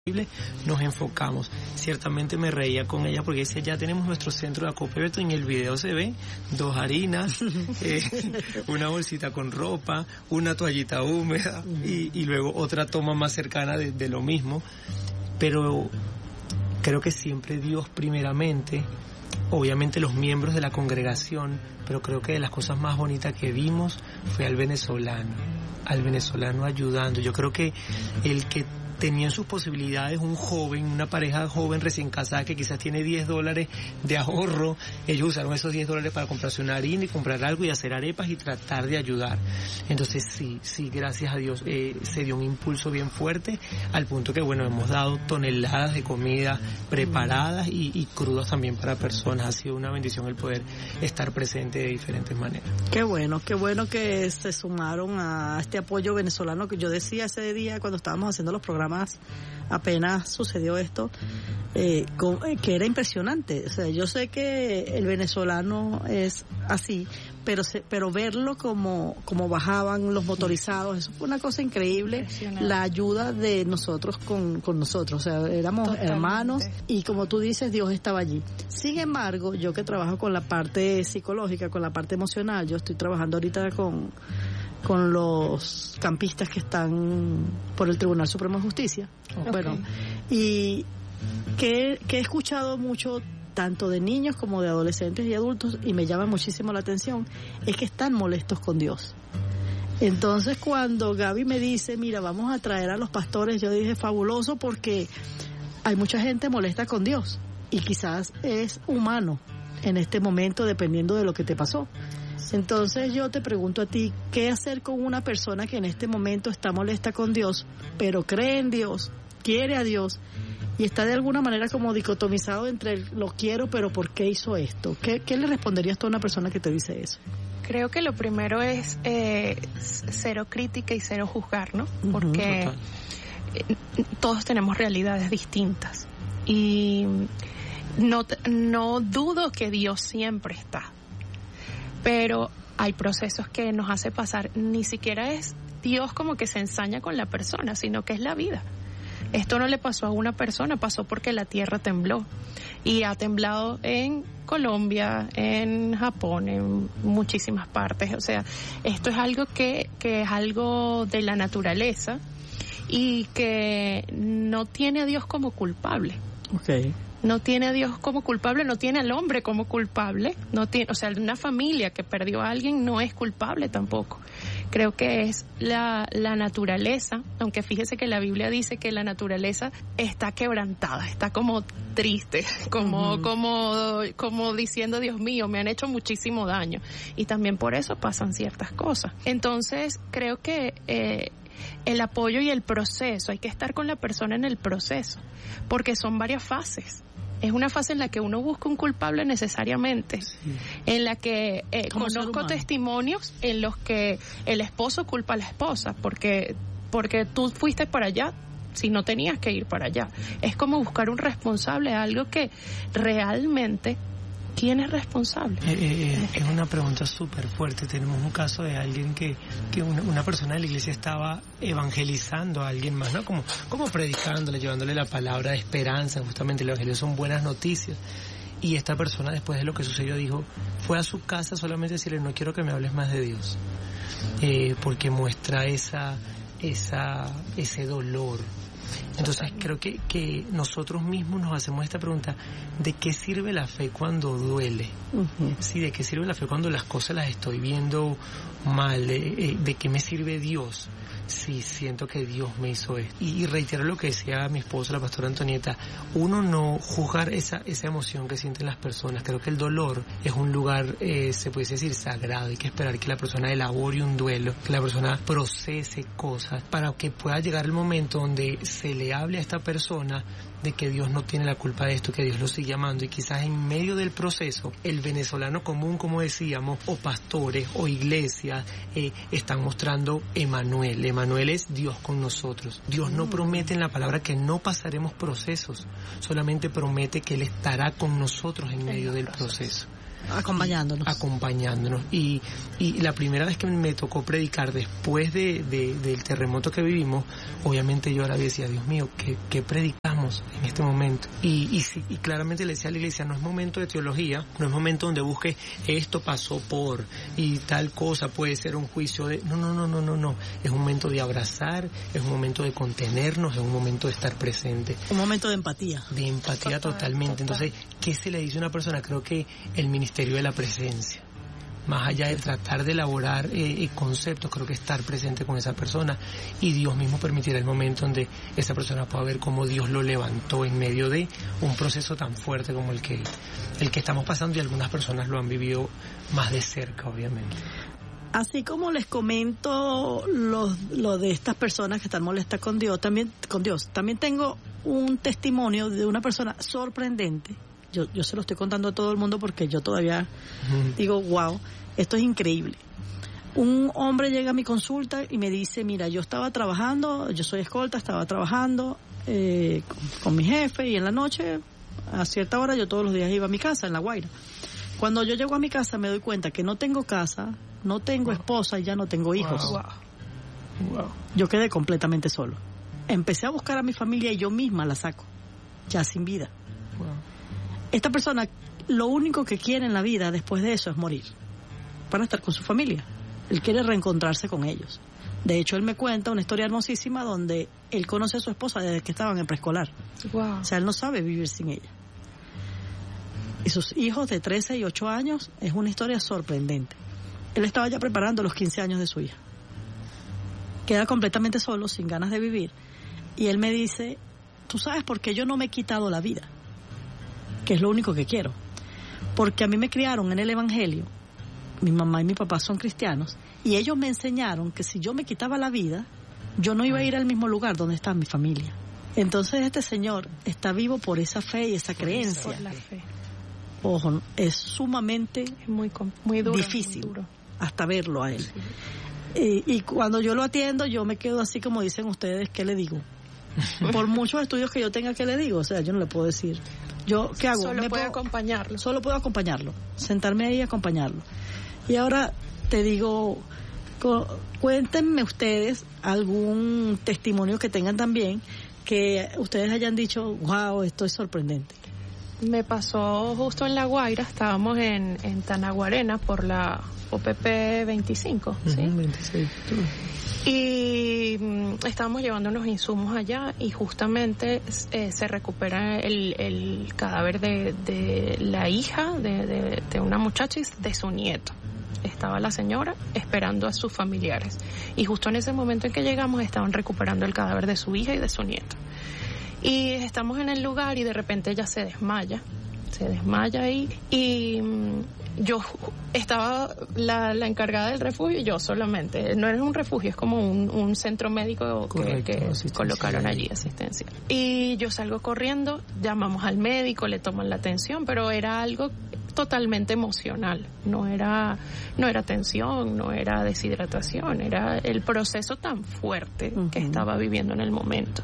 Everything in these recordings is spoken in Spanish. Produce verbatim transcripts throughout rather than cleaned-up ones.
nos enfocamos. Ciertamente me reía con ella porque decía, ya tenemos nuestro centro de acopio abierto. En el video se ve dos harinas, eh, una bolsita con ropa, una toallita húmeda y, y luego otra toma más cercana de, de lo mismo. Pero creo que siempre Dios primeramente, obviamente los miembros de la congregación, pero creo que de las cosas más bonitas que vimos fue al venezolano, al venezolano ayudando. Yo creo que el que tenían sus posibilidades un joven, una pareja joven recién casada que quizás tiene diez dólares de ahorro, ellos usaron esos diez dólares para comprarse una harina y comprar algo y hacer arepas y tratar de ayudar. Entonces sí, sí, gracias a Dios eh, se dio un impulso bien fuerte al punto que bueno, hemos dado toneladas de comida preparadas y, y crudas también para personas. Ha sido una bendición el poder estar presente de diferentes maneras. Qué bueno, qué bueno que se sumaron a este apoyo venezolano que yo decía ese día cuando estábamos haciendo los programas. Apenas sucedió esto, eh, con, que era impresionante. O sea, yo sé que el venezolano es así, pero se, pero verlo como como bajaban los motorizados, eso fue una cosa increíble. La ayuda de nosotros con, con nosotros, o sea, éramos Totalmente. hermanos y como tú dices, Dios estaba allí. Sin embargo, yo que trabajo con la parte psicológica, con la parte emocional, yo estoy trabajando ahorita con con los campistas que están por el Tribunal Supremo de Justicia. Okay. Bueno, y que, que he escuchado mucho tanto de niños como de adolescentes y adultos y me llama muchísimo la atención, es que están molestos con Dios. Entonces cuando Gaby me dice, mira, vamos a traer a los pastores, yo dije, fabuloso, porque hay mucha gente molesta con Dios y quizás es humano en este momento dependiendo de lo que te pasó. Entonces yo te pregunto a ti, ¿qué hacer con una persona que en este momento está molesta con Dios, pero cree en Dios, quiere a Dios y está de alguna manera como dicotomizado entre el, lo quiero, pero ¿por qué hizo esto? ¿Qué, qué le responderías tú a una persona que te dice eso? Creo que lo primero es eh, cero crítica y cero juzgar, ¿no? Porque uh-huh. todos tenemos realidades distintas y no, no dudo que Dios siempre está. Pero hay procesos que nos hace pasar, ni siquiera es Dios como que se ensaña con la persona, sino que es la vida. Esto no le pasó a una persona, pasó porque la tierra tembló. Y ha temblado en Colombia, en Japón, en muchísimas partes. O sea, esto es algo que, que es algo de la naturaleza y que no tiene a Dios como culpable. Okay. No tiene a Dios como culpable, no tiene al hombre como culpable, no tiene, o sea, una familia que perdió a alguien no es culpable tampoco. Creo que es la, la naturaleza, aunque fíjese que la Biblia dice que la naturaleza está quebrantada, está como triste, como, uh-huh. como, como diciendo, Dios mío, me han hecho muchísimo daño. Y también por eso pasan ciertas cosas. Entonces, creo que eh, el apoyo y el proceso, hay que estar con la persona en el proceso, porque son varias fases. Es una fase en la que uno busca un culpable necesariamente, sí. en la que eh, conozco testimonios en los que el esposo culpa a la esposa, porque, porque tú fuiste para allá si no tenías que ir para allá. Es como buscar un responsable, algo que realmente... ¿Quién es responsable? Eh, eh, es una pregunta súper fuerte. Tenemos un caso de alguien que, que una, una persona de la iglesia estaba evangelizando a alguien más, ¿no? Como, como predicándole, llevándole la palabra de esperanza. Justamente el evangelio son buenas noticias. Y esta persona, después de lo que sucedió, dijo, fue a su casa solamente a decirle, no quiero que me hables más de Dios. Eh, porque muestra esa, esa, ese dolor. Entonces creo que, que nosotros mismos nos hacemos esta pregunta, ¿de qué sirve la fe cuando duele? Uh-huh. Sí, ¿de qué sirve la fe cuando las cosas las estoy viendo mal? ¿De, de qué me sirve Dios? Sí, siento que Dios me hizo esto. Y, y reitero lo que decía mi esposa, la pastora Antonieta, uno no juzgar esa, esa emoción que sienten las personas. Creo que el dolor es un lugar, eh, se puede decir, sagrado. Hay que esperar que la persona elabore un duelo, que la persona procese cosas, para que pueda llegar el momento donde se le hable a esta persona de que Dios no tiene la culpa de esto, que Dios lo sigue amando. Y quizás en medio del proceso, el venezolano común, como decíamos, o pastores o iglesias, eh, están mostrando Emanuel. Emanuel es Dios con nosotros. Dios no promete en la palabra que no pasaremos procesos, solamente promete que Él estará con nosotros en medio del proceso. acompañándonos. Acompañándonos. Y, y la primera vez que me tocó predicar después de, de, del terremoto que vivimos, obviamente yo ahora decía, Dios mío, ¿qué, qué predicamos en este momento? Y, y, y claramente le decía a la iglesia, no es momento de teología, no es momento donde busque esto pasó por, y tal cosa puede ser un juicio de... No, no, no, no, no, no. Es un momento de abrazar, es un momento de contenernos, es un momento de estar presente. Un momento de empatía. De empatía total, totalmente. Total. Entonces, ¿qué se le dice a una persona? Creo que el ministerio de la presencia. Más allá de tratar de elaborar eh, conceptos, creo que estar presente con esa persona y Dios mismo permitirá el momento donde esa persona pueda ver cómo Dios lo levantó en medio de un proceso tan fuerte como el que, el que estamos pasando, y algunas personas lo han vivido más de cerca, obviamente. Así como les comento lo, lo de estas personas que están molestas con Dios, también con Dios, también tengo un testimonio de una persona sorprendente. Yo, yo se lo estoy contando a todo el mundo porque yo todavía uh-huh. digo, wow, esto es increíble. Un hombre llega a mi consulta y me dice, mira, yo estaba trabajando, yo soy escolta, estaba trabajando eh, con, con mi jefe, y en la noche, a cierta hora, yo todos los días iba a mi casa en La Guaira. Cuando yo llego a mi casa me doy cuenta que no tengo casa, no tengo wow. esposa y ya no tengo hijos. Wow. Wow. Yo quedé completamente solo. Empecé a buscar a mi familia y yo misma la saco, ya sin vida. Wow. Esta persona, lo único que quiere en la vida después de eso es morir, para estar con su familia. Él quiere reencontrarse con ellos. De hecho, él me cuenta una historia hermosísima donde él conoce a su esposa desde que estaban en preescolar. Wow. O sea, él no sabe vivir sin ella. Y sus hijos de trece y ocho años, es una historia sorprendente. Él estaba ya preparando los quince años de su hija. Queda completamente solo, sin ganas de vivir. Y él me dice, ¿tú sabes por qué yo no me he quitado la vida? Que es lo único que quiero. Porque a mí me criaron en el Evangelio. Mi mamá y mi papá son cristianos. Y ellos me enseñaron que si yo me quitaba la vida, yo no iba a ir al mismo lugar donde está mi familia. Entonces este señor está vivo por esa fe y esa creencia. Por la fe. Ojo, es sumamente es muy, muy duro, difícil muy duro. Hasta verlo a él. Sí. Y, y cuando yo lo atiendo, yo me quedo así como dicen ustedes, ¿qué le digo? Por muchos estudios que yo tenga, ¿qué le digo? O sea, yo no le puedo decir. Yo, ¿qué hago? Solo ¿Me puedo puedo, acompañarlo. Solo puedo acompañarlo. Sentarme ahí y acompañarlo. Y ahora te digo, cu- cuéntenme ustedes algún testimonio que tengan también, que ustedes hayan dicho, wow, esto es sorprendente. Me pasó justo en La Guaira, estábamos en, en Tanaguarena por la O P P veinticinco, ¿sí? Uh-huh, veintiséis. Y mm, estábamos llevando unos insumos allá y justamente eh, se recupera el, el cadáver de, de la hija de, de, de una muchacha y de su nieto. Estaba la señora esperando a sus familiares y justo en ese momento en que llegamos estaban recuperando el cadáver de su hija y de su nieto. Y estamos en el lugar y de repente ella se desmaya, se desmaya ahí y mmm, yo estaba la, la encargada del refugio y yo solamente, no era un refugio, es como un, un centro médico que, que colocaron allí, asistencia. Y yo salgo corriendo, llamamos al médico, le toman la atención, pero era algo totalmente emocional, no era no era tensión, no era deshidratación, era el proceso tan fuerte uh-huh. que estaba viviendo en el momento.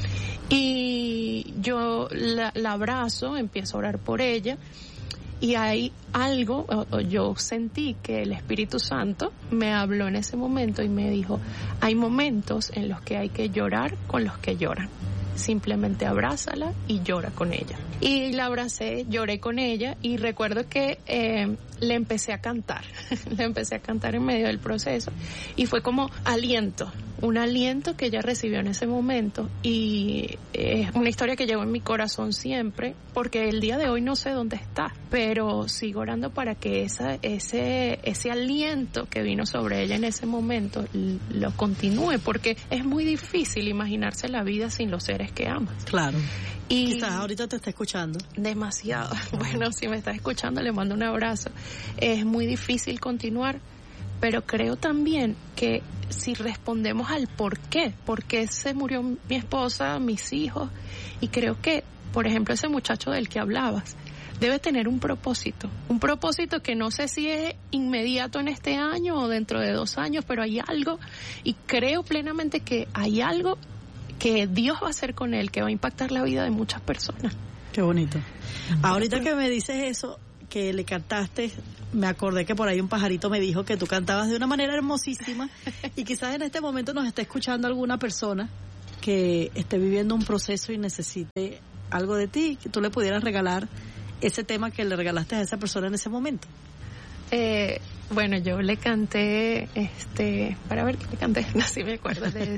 Y yo la, la abrazo, empiezo a orar por ella y hay algo, yo sentí que el Espíritu Santo me habló en ese momento y me dijo, hay momentos en los que hay que llorar con los que lloran. Simplemente abrázala y llora con ella. Y la abracé, lloré con ella y recuerdo que eh, le empecé a cantar, le empecé a cantar en medio del proceso y fue como aliento, un aliento que ella recibió en ese momento y es una historia que llevo en mi corazón siempre porque el día de hoy no sé dónde está, pero sigo orando para que esa, ese, ese aliento que vino sobre ella en ese momento lo continúe porque es muy difícil imaginarse la vida sin los seres que amas. Claro. Y quizás ahorita te está escuchando. Demasiado. Bueno, si me está escuchando le mando un abrazo. Es muy difícil continuar, pero creo también que si respondemos al por qué, por qué se murió mi esposa, mis hijos, y creo que, por ejemplo, ese muchacho del que hablabas, debe tener un propósito, un propósito que no sé si es inmediato en este año o dentro de dos años, pero hay algo, y creo plenamente que hay algo que Dios va a hacer con él, que va a impactar la vida de muchas personas. Qué bonito. Ahorita que me dices eso, que le cantaste, me acordé que por ahí un pajarito me dijo que tú cantabas de una manera hermosísima y quizás en este momento nos esté escuchando alguna persona que esté viviendo un proceso y necesite algo de ti, que tú le pudieras regalar ese tema que le regalaste a esa persona en ese momento. Eh, bueno, yo le canté, este, para ver qué le canté, no sé si me acuerdo de